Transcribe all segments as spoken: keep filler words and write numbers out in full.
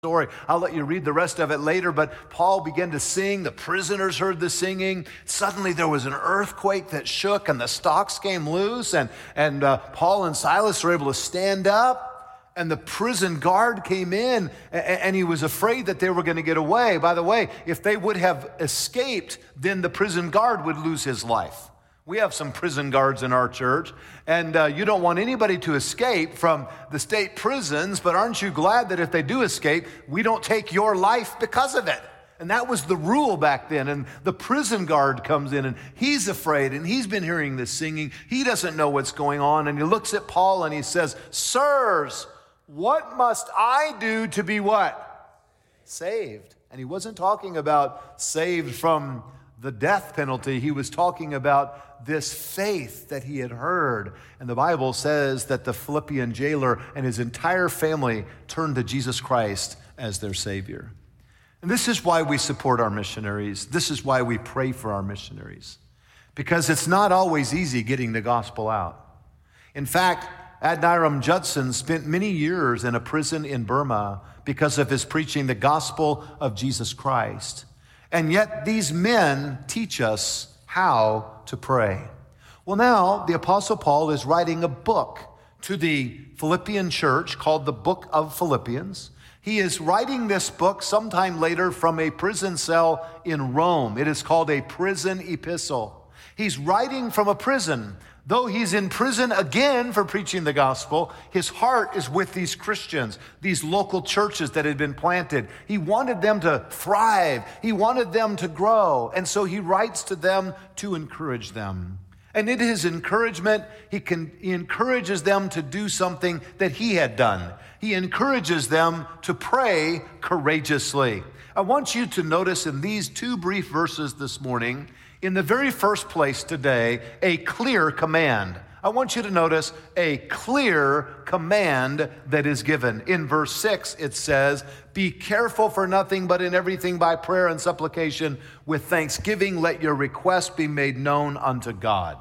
story. I'll let you read the rest of it later, but Paul began to sing. The prisoners heard the singing. Suddenly there was an earthquake that shook and the stocks came loose, and, and uh, Paul and Silas were able to stand up, and the prison guard came in, and, and he was afraid that they were going to get away. By the way, if they would have escaped, then the prison guard would lose his life. We have some prison guards in our church, and uh, you don't want anybody to escape from the state prisons, but aren't you glad that if they do escape, we don't take your life because of it? And that was the rule back then. And the prison guard comes in, and he's afraid, and he's been hearing this singing. He doesn't know what's going on, and he looks at Paul, and he says, "Sirs, what must I do to be what? Saved." And he wasn't talking about saved from the death penalty. He was talking about this faith that he had heard. And the Bible says that the Philippian jailer and his entire family turned to Jesus Christ as their Savior. And this is why we support our missionaries. This is why we pray for our missionaries. Because it's not always easy getting the gospel out. In fact, Adoniram Judson spent many years in a prison in Burma because of his preaching the gospel of Jesus Christ. And yet these men teach us how to pray. Well, now the Apostle Paul is writing a book to the Philippian church called the Book of Philippians. He is writing this book sometime later from a prison cell in Rome. It is called a prison epistle. He's writing from a prison. Though he's in prison again for preaching the gospel, his heart is with these Christians, these local churches that had been planted. He wanted them to thrive. He wanted them to grow. And so he writes to them to encourage them. And in his encouragement, he, can, he encourages them to do something that he had done. He encourages them to pray courageously. I want you to notice in these two brief verses this morning, in the very first place today, a clear command. I want you to notice a clear command that is given. In verse six, it says, "Be careful for nothing, but in everything by prayer and supplication with thanksgiving, let your requests be made known unto God."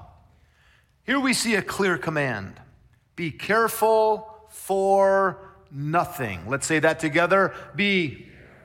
Here we see a clear command. Be careful for nothing. Let's say that together. Be.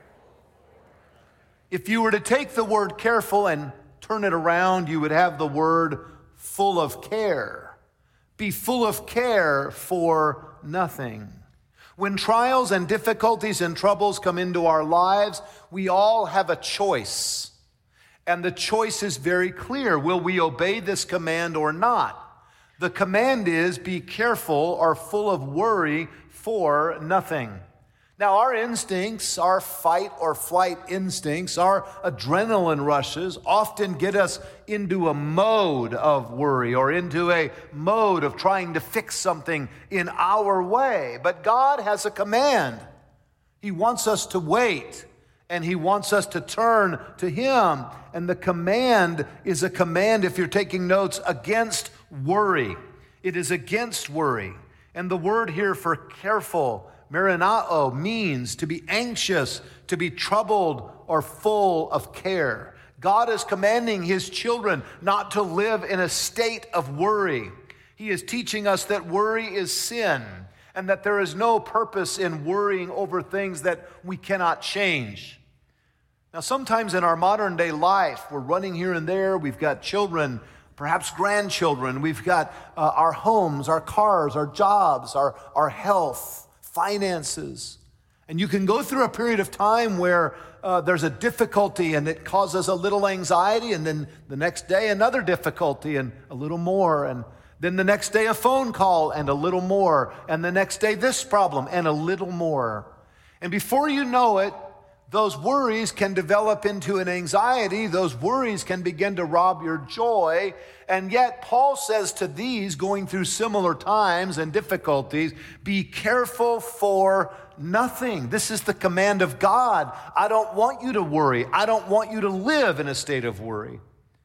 If you were to take the word careful and turn it around, you would have the word full of care. Be full of care for nothing. When trials and difficulties and troubles come into our lives, we all have a choice. And the choice is very clear. Will we obey this command or not? The command is be careful or full of worry for nothing. Now, our instincts, our fight or flight instincts, our adrenaline rushes often get us into a mode of worry or into a mode of trying to fix something in our way. But God has a command. He wants us to wait, and He wants us to turn to Him. And the command is a command, if you're taking notes, against worry. It is against worry. And the word here for careful, marinao, means to be anxious, to be troubled, or full of care. God is commanding His children not to live in a state of worry. He is teaching us that worry is sin and that there is no purpose in worrying over things that we cannot change. Now, sometimes in our modern day life, we're running here and there. We've got children, perhaps grandchildren. We've got uh, our homes, our cars, our jobs, our, our health, finances. And you can go through a period of time where uh, there's a difficulty and it causes a little anxiety, and then the next day another difficulty and a little more, and then the next day a phone call and a little more, and the next day this problem and a little more. And before you know it, those worries can develop into an anxiety. Those worries can begin to rob your joy. And yet Paul says to these going through similar times and difficulties, be careful for nothing. This is the command of God. I don't want you to worry. I don't want you to live in a state of worry.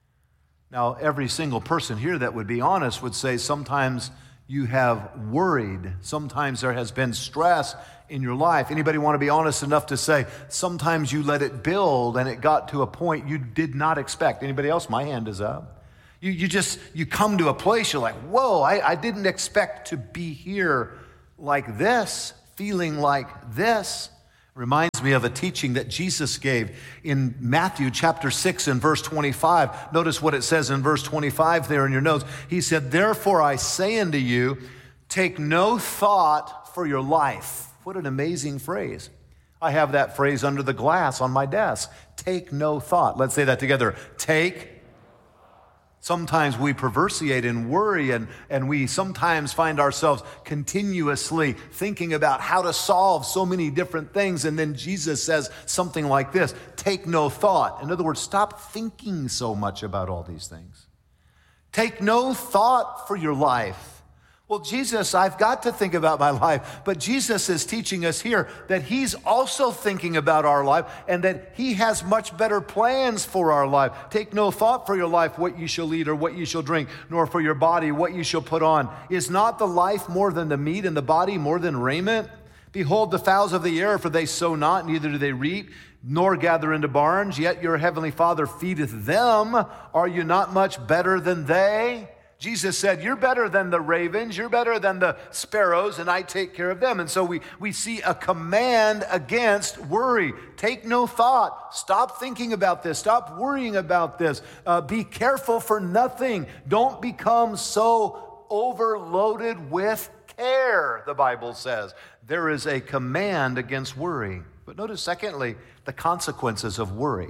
Now, every single person here that would be honest would say sometimes you have worried. Sometimes there has been stress in your life. Anybody want to be honest enough to say sometimes you let it build and it got to a point you did not expect? Anybody else? My hand is up. You, you just, you come to a place, you're like, whoa, I, I didn't expect to be here like this, feeling like this. Reminds me of a teaching that Jesus gave in Matthew chapter six and verse twenty-five. Notice what it says in verse twenty-five there in your notes. He said, "Therefore I say unto you, take no thought for your life." What an amazing phrase. I have that phrase under the glass on my desk. Take no thought. Let's say that together. Take. Sometimes we perversiate and worry, and, and we sometimes find ourselves continuously thinking about how to solve so many different things. And then Jesus says something like this, take no thought. In other words, stop thinking so much about all these things. Take no thought for your life. Well, Jesus, I've got to think about my life, but Jesus is teaching us here that he's also thinking about our life and that he has much better plans for our life. Take no thought for your life, what you shall eat or what you shall drink, nor for your body, what you shall put on. Is not the life more than the meat and the body more than raiment? Behold the fowls of the air, for they sow not, neither do they reap, nor gather into barns, yet your heavenly Father feedeth them. Are you not much better than they? Jesus said, you're better than the ravens, you're better than the sparrows, and I take care of them. And so we, we see a command against worry. Take no thought. Stop thinking about this. Stop worrying about this. Uh, be careful for nothing. Don't become so overloaded with care, the Bible says. There is a command against worry. But notice, secondly, the consequences of worry.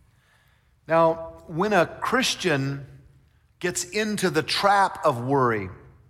Now, when a Christian gets into the trap of worry,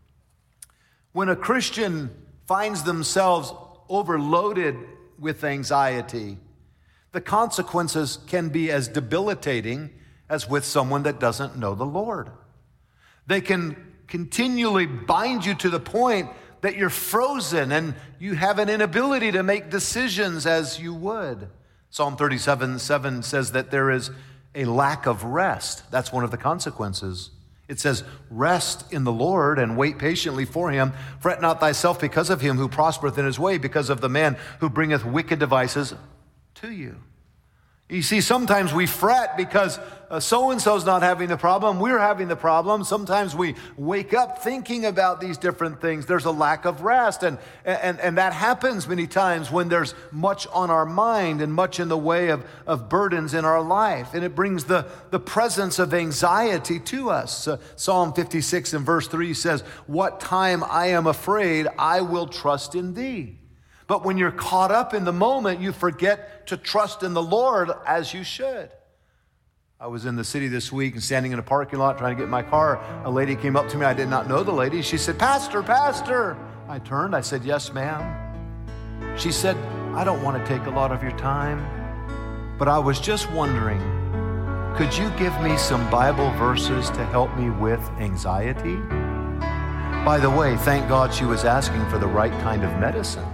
when a Christian finds themselves overloaded with anxiety, the consequences can be as debilitating as with someone that doesn't know the Lord. They can continually bind you to the point that you're frozen and you have an inability to make decisions as you would. Psalm thirty-seven seven says that there is a lack of rest. That's one of the consequences. It says, rest in the Lord and wait patiently for him. Fret not thyself because of him who prospereth in his way, because of the man who bringeth wicked devices to you. You see, sometimes we fret because uh, so-and-so's not having the problem, we're having the problem. Sometimes we wake up thinking about these different things. There's a lack of rest, and, and, and that happens many times when there's much on our mind and much in the way of, of burdens in our life, and it brings the, the presence of anxiety to us. Uh, Psalm fifty-six and verse three says, what time I am afraid, I will trust in thee. But when you're caught up in the moment, you forget to trust in the Lord as you should. I was in the city this week and standing in a parking lot trying to get my car. A lady came up to me. I did not know the lady. She said, Pastor, Pastor. I turned. I said, yes, ma'am. She said, I don't want to take a lot of your time, but I was just wondering, could you give me some Bible verses to help me with anxiety? By the way, thank God she was asking for the right kind of medicine.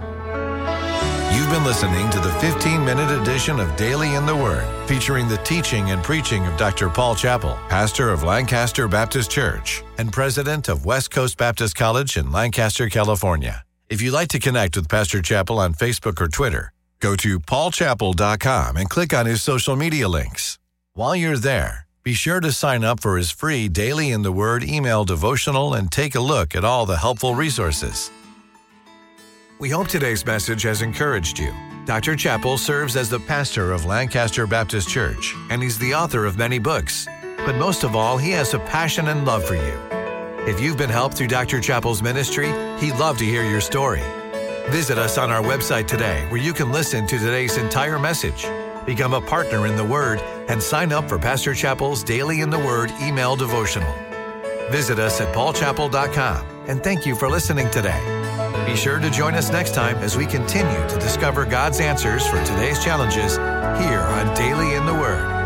You've been listening to the fifteen-minute edition of Daily in the Word, featuring the teaching and preaching of Doctor Paul Chappell, pastor of Lancaster Baptist Church and president of West Coast Baptist College in Lancaster, California. If you'd like to connect with Pastor Chappell on Facebook or Twitter, go to paul chappell dot com and click on his social media links. While you're there, be sure to sign up for his free Daily in the Word email devotional and take a look at all the helpful resources. We hope today's message has encouraged you. Doctor Chappell serves as the pastor of Lancaster Baptist Church, and he's the author of many books. But most of all, he has a passion and love for you. If you've been helped through Doctor Chappell's ministry, he'd love to hear your story. Visit us on our website today, where you can listen to today's entire message, become a partner in the Word, and sign up for Pastor Chappell's Daily in the Word email devotional. Visit us at paul chappell dot com, and thank you for listening today. Be sure to join us next time as we continue to discover God's answers for today's challenges here on Daily in the Word.